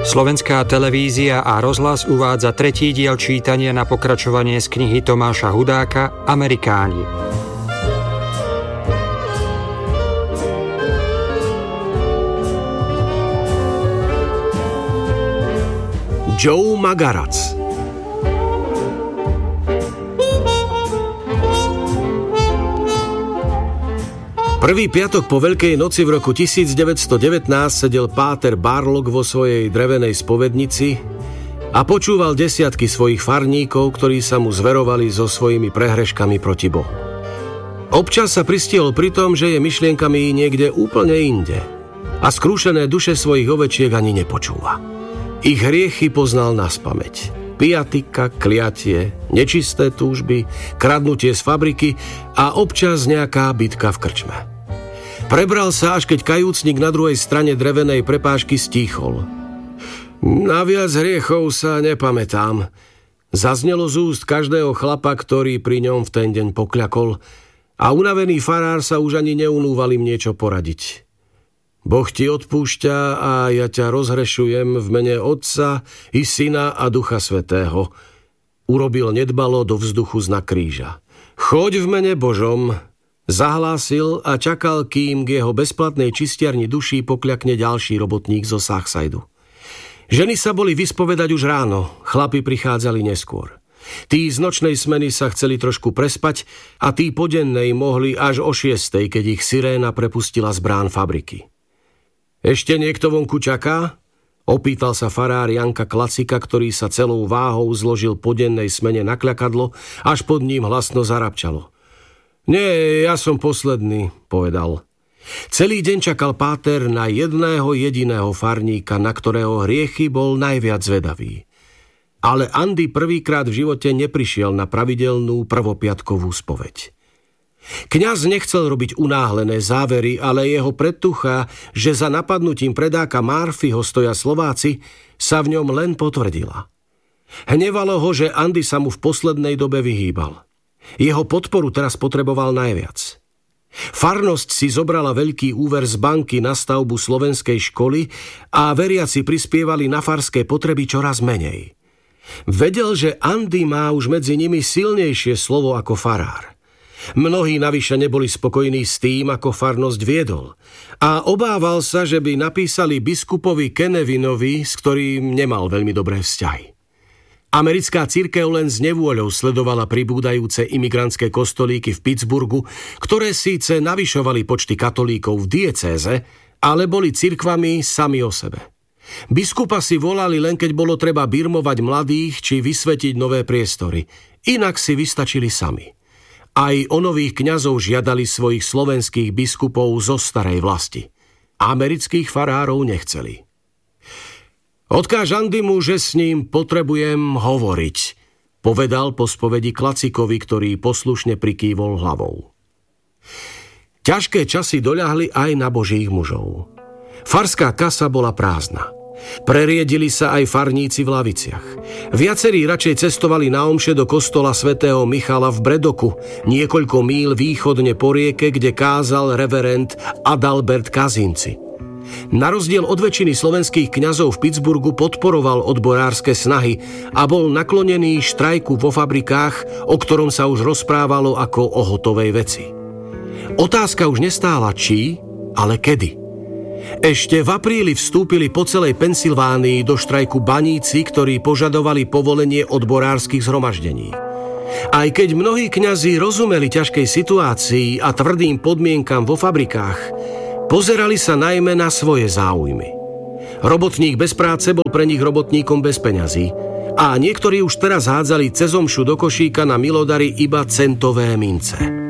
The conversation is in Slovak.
Slovenská televízia a rozhlas uvádza tretí diel čítania na pokračovanie z knihy Tomáša Hudáka Amerikáni. Joe Magarac. Prvý piatok po Veľkej noci v roku 1919 sedel páter Barlock vo svojej drevenej spovednici a počúval desiatky svojich farníkov, ktorí sa mu zverovali so svojimi prehreškami proti Bohu. Občas sa pristihol pri tom, že je myšlienkami niekde úplne inde a skrúšené duše svojich ovečiek ani nepočúva. Ich hriechy poznal naspamäť. Piatika, kliatie, nečisté túžby, kradnutie z fabriky a občas nejaká bitka v krčme. Prebral sa, až keď kajúcnik na druhej strane drevenej prepážky stíchol. Na viac hriechov sa nepamätám. Zaznelo z úst každého chlapa, ktorý pri ňom v ten deň pokľakol, a unavený farár sa už ani neunúval im niečo poradiť. Boh ti odpúšťa a ja ťa rozhrešujem v mene Otca i Syna a Ducha Svätého. Urobil nedbalo do vzduchu znak kríža. Choď v mene Božom, zahlásil a čakal, kým k jeho bezplatnej čistiarni duší pokľakne ďalší robotník zo Southsideu. Ženy sa boli vyspovedať už ráno, chlapi prichádzali neskôr. Tí z nočnej smeny sa chceli trošku prespať a tí po dennej mohli až o 6:00, keď ich siréna prepustila z brán fabriky. Ešte niekto vonku čaká? Opýtal sa farár Janka Klacika, ktorý sa celou váhou zložil po dennej smene na kľakadlo, až pod ním hlasno zarapčalo. Nie, ja som posledný, povedal. Celý deň čakal páter na jedného jediného farníka, na ktorého hriechy bol najviac zvedavý. Ale Andy prvýkrát v živote neprišiel na pravidelnú prvopiatkovú spoveď. Kňaz nechcel robiť unáhlené závery, ale jeho predtucha, že za napadnutím predáka Murphyho stoja Slováci, sa v ňom len potvrdila. Hnevalo ho, že Andy sa mu v poslednej dobe vyhýbal. Jeho podporu teraz potreboval najviac. Farnosť si zobrala veľký úver z banky na stavbu slovenskej školy a veriaci prispievali na farské potreby čoraz menej. Vedel, že Andy má už medzi nimi silnejšie slovo ako farár. Mnohí navyše neboli spokojní s tým, ako farnosť viedol, a obával sa, že by napísali biskupovi Kenevinovi, s ktorým nemal veľmi dobré vzťahy. Americká cirkev len s nevôľou sledovala pribúdajúce imigrantské kostolíky v Pittsburghu, ktoré síce navyšovali počty katolíkov v diecéze, ale boli cirkvami sami o sebe. Biskupa si volali len keď bolo treba birmovať mladých či vysvetiť nové priestory, inak si vystačili sami. Aj o nových kňazov žiadali svojich slovenských biskupov zo starej vlasti. Amerických farárov nechceli. Odkáž Andymu, že s ním potrebujem hovoriť, povedal po spovedi Klacikovi, ktorý poslušne prikývol hlavou. Ťažké časy doľahli aj na božích mužov. Farská kasa bola prázdna. Preriedili sa aj farníci v laviciach. Viacerí radšej cestovali na omše do kostola svätého Michala v Bredoku, niekoľko míľ východne po rieke, kde kázal reverend Adalbert Kazinci. Na rozdiel od väčšiny slovenských kňazov v Pittsburghu podporoval odborárske snahy a bol naklonený štrajku vo fabrikách, o ktorom sa už rozprávalo ako o hotovej veci. Otázka už nestála či, ale kedy. Ešte v apríli vstúpili po celej Pensylvánii do štrajku baníci, ktorí požadovali povolenie odborárskych zhromaždení. Aj keď mnohí kňazi rozumeli ťažkej situácii a tvrdým podmienkam vo fabrikách, pozerali sa najmä na svoje záujmy. Robotník bez práce bol pre nich robotníkom bez peňazí a niektorí už teraz hádzali cez omšu do košíka na milodary iba centové mince.